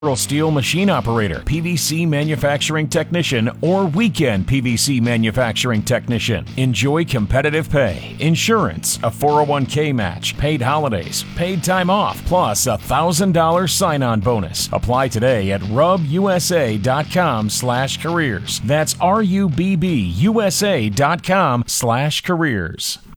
steel machine operator, PVC manufacturing technician, or weekend PVC manufacturing technician. Enjoy competitive pay, insurance, a 401k match, paid holidays, paid time off, plus a $1,000 sign-on bonus. Apply today at rubusa.com/careers. That's RUBBUSA.com/careers.